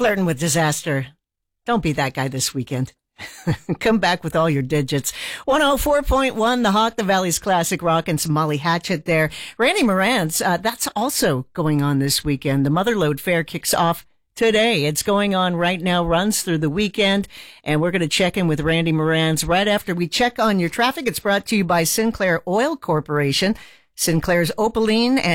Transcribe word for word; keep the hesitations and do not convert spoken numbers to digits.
Flirting with disaster. Don't be that guy this weekend. Come back with all your digits. one oh four point one, The Hawk, the Valley's classic rock, and some Molly Hatchet there. Randy Moran's, uh, that's also going on this weekend. The Motherlode Fair kicks off today. It's going on right now, runs through the weekend, and we're going to check in with Randy Moran's right after we check on your traffic. It's brought to you by Sinclair Oil Corporation. Sinclair's Opaline and